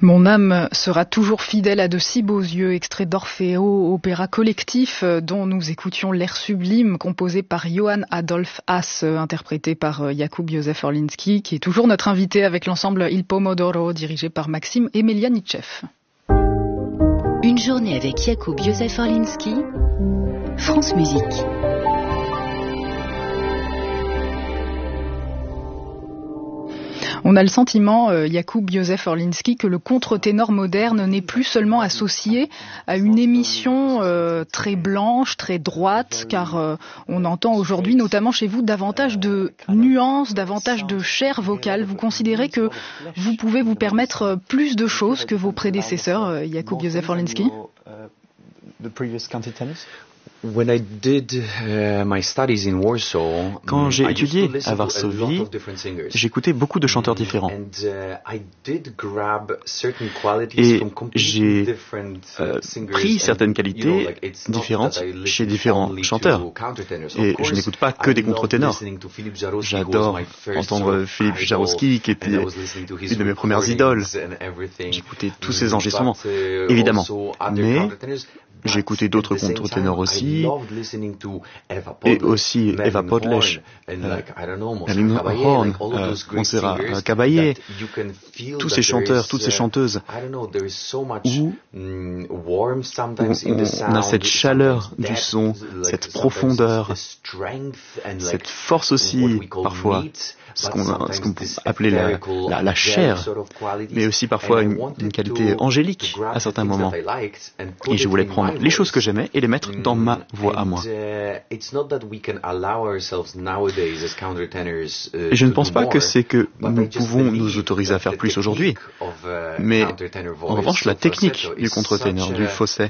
Mon âme sera toujours fidèle à de si beaux yeux, extrait d'Orfeo, opéra collectif dont nous écoutions l'air sublime composé par Johann Adolf Haas, interprété par Jakub Józef Orliński, qui est toujours notre invité avec l'ensemble Il Pomodoro, dirigé par Maxime Emelianitchev. Une journée avec Jakub Józef Orliński, France Musique. On a le sentiment, Jakub Józef Orliński, que le contre-ténor moderne n'est plus seulement associé à une émission très blanche, très droite, car on entend aujourd'hui, notamment chez vous, davantage de nuances, davantage de chair vocale. Vous considérez que vous pouvez vous permettre plus de choses que vos prédécesseurs, Jakub Józef Orliński? Quand j'ai étudié à Varsovie, j'écoutais beaucoup de chanteurs différents. Et j'ai pris certaines qualités différentes chez différents chanteurs. Et je n'écoute pas que des contre-ténors. J'adore entendre Philippe Jaroussky, qui était une de mes premières idoles. J'écoutais tous ses enregistrements, évidemment. Mais j'ai écouté d'autres contre-ténors aussi, et aussi Eva Podleś, Aline Horn, Montserrat Caballé, tous ces chanteurs, toutes ces chanteuses, où on a cette chaleur du son, cette profondeur, cette force aussi, parfois, ce qu'on peut appeler la chair, mais aussi parfois une qualité angélique à certains moments. Et je voulais prendre les choses que j'aimais et les mettre dans ma voix à moi. Et je ne pense pas que c'est que nous pouvons nous autoriser à faire plus aujourd'hui, mais en revanche, la technique du contre-ténor, du fausset,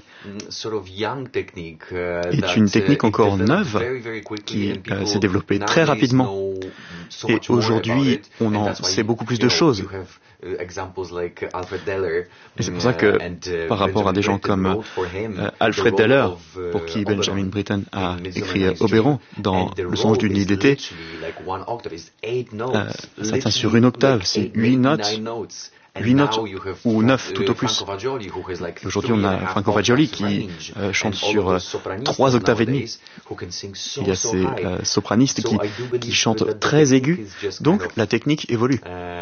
est une technique encore neuve qui s'est développée très rapidement. Et aujourd'hui, on en sait beaucoup plus de choses. Et c'est pour ça que, par rapport à des gens comme Alfred Deller, pour qui Benjamin Britten a écrit Oberon dans Le songe d'une nuit d'été, ça tient sur une octave, c'est 8 notes. 8 notes ou 9 tout au plus. Aujourd'hui, on a Franco Fagioli qui chante sur 3 octaves et demie. Il y a ces sopranistes qui chantent très aigus. Donc, la technique évolue.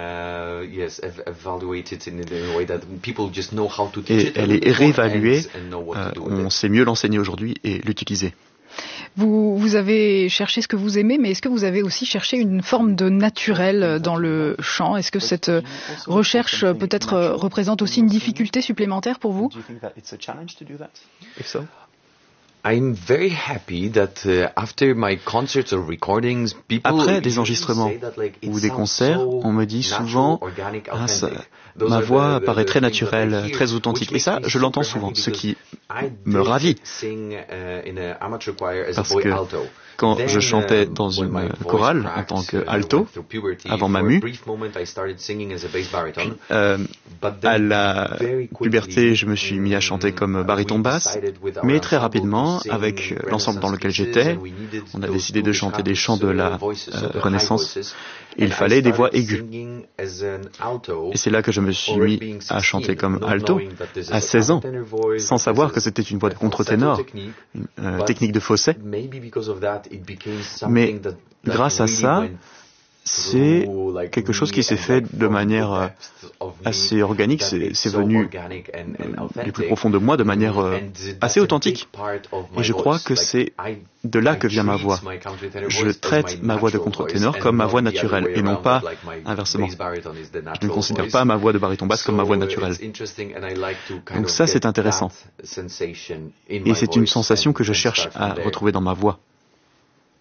Et elle est réévaluée. On sait mieux l'enseigner aujourd'hui et l'utiliser. Vous avez cherché ce que vous aimez, mais est-ce que vous avez aussi cherché une forme de naturel dans le chant? Est-ce que cette recherche peut-être représente aussi une difficulté supplémentaire pour vous? Après des enregistrements ou des concerts, on me dit souvent ma voix paraît très naturelle, très authentique. Et ça, je l'entends souvent, ce qui me ravit. Parce que quand je chantais dans une chorale en tant qu'alto, avant ma mue, à la puberté, je me suis mis à chanter comme baryton basse, mais très rapidement, avec l'ensemble dans lequel j'étais, on a décidé de chanter des chants de la Renaissance. Il fallait des voix aiguës. Et c'est là que je me suis mis à chanter comme alto, à 16 ans, sans savoir que c'était une voix de contre-ténor, une technique de fausset. Mais grâce à ça, c'est quelque chose qui s'est fait de manière assez organique, c'est venu du plus profond de moi de manière assez authentique. Et je crois que c'est de là que vient ma voix. Je traite ma voix de contre-ténor comme ma voix naturelle et non pas inversement. Je ne considère pas ma voix de baryton basse comme ma voix naturelle. Donc ça, c'est intéressant. Et c'est une sensation que je cherche à retrouver dans ma voix.